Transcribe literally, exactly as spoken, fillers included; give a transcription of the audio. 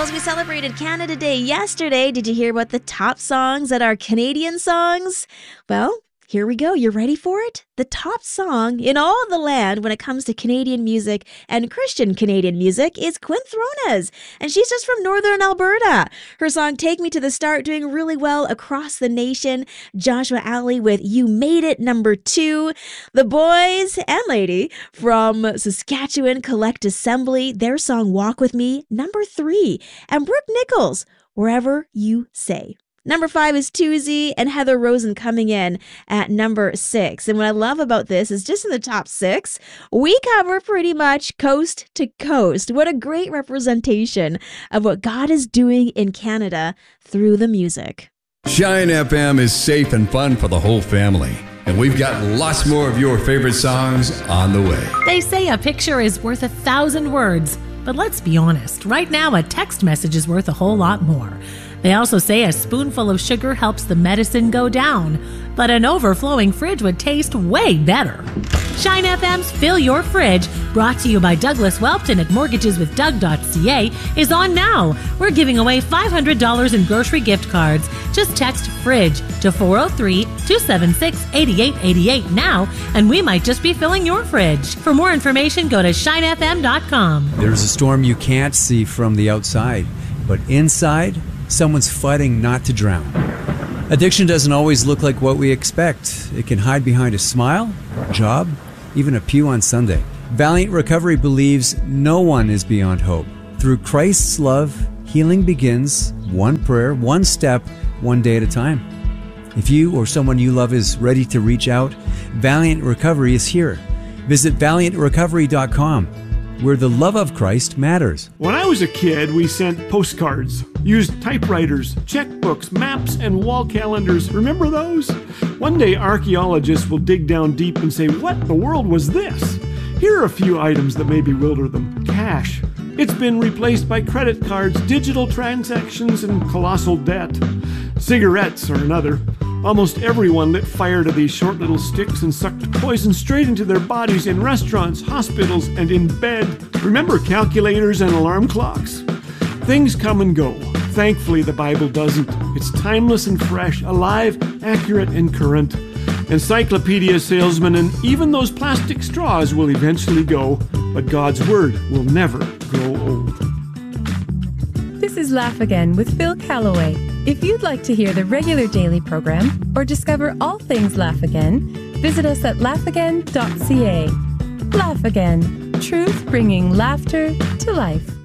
girls, we celebrated Canada Day yesterday. Did you hear about the top songs that are Canadian songs? Well, here we go. You ready for it? The top song in all the land when it comes to Canadian music and Christian Canadian music is Quinn Thrones, and she's just from Northern Alberta. Her song Take Me to the Start doing really well across the nation. Joshua Alley with You Made It, number two. The boys and lady from Saskatchewan Collect Assembly, their song Walk With Me, number three. And Brooke Nichols, Wherever You Say. Number five is Toozy and Heather Rosen coming in at number six. And what I love about this is just in the top six, we cover pretty much coast to coast. What a great representation of what God is doing in Canada through the music. Shine F M is safe and fun for the whole family. And we've got lots more of your favorite songs on the way. They say a picture is worth a thousand words. But let's be honest, right now a text message is worth a whole lot more. They also say a spoonful of sugar helps the medicine go down, but an overflowing fridge would taste way better. Shine F M's Fill Your Fridge, brought to you by Douglas Welpton at mortgages with doug dot c a, is on now. We're giving away five hundred dollars in grocery gift cards. Just text FRIDGE to four oh three, two seven six, eight eight eight eight now, and we might just be filling your fridge. For more information, go to shine f m dot com. There's a storm you can't see from the outside, but inside, someone's fighting not to drown. Addiction doesn't always look like what we expect. It can hide behind a smile, a job, even a pew on Sunday. Valiant Recovery believes no one is beyond hope. Through Christ's love, healing begins one prayer, one step, one day at a time. If you or someone you love is ready to reach out, Valiant Recovery is here. Visit valiant recovery dot com, where the love of Christ matters. When I was a kid, we sent postcards, used typewriters, checkbooks, maps, and wall calendars. Remember those? One day, archaeologists will dig down deep and say, what the world was this? Here are a few items that may bewilder them. Cash. It's been replaced by credit cards, digital transactions, and colossal debt. Cigarettes are another. Almost everyone lit fire to these short little sticks and sucked poison straight into their bodies in restaurants, hospitals, and in bed. Remember calculators and alarm clocks? Things come and go. Thankfully, the Bible doesn't. It's timeless and fresh, alive, accurate, and current. Encyclopedia salesmen and even those plastic straws will eventually go, but God's Word will never grow old. This is Laugh Again with Phil Callaway. If you'd like to hear the regular daily program or discover all things Laugh Again, visit us at laugh again dot c a. Laugh Again, truth bringing laughter to life.